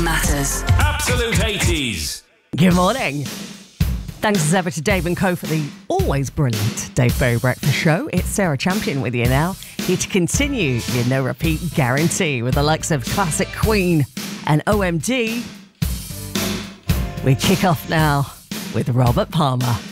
Matters. Absolute 80s. Good morning. Thanks as ever to Dave & Co for the always brilliant Dave Berry Breakfast Show. It's Sarah Champion with you now, here to continue your no-repeat guarantee with the likes of Classic Queen and OMD. We kick off now with Robert Palmer.